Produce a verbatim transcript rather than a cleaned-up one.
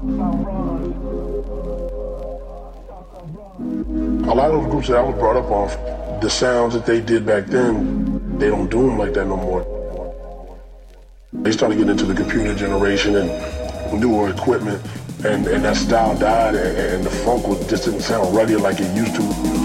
A lot of those groups that I was brought up on, the sounds that they did back then, they don't do them like that no more. They started getting into the computer generation and newer equipment, and, and that style died, and, and the funk was, just didn't sound rugged like it used to.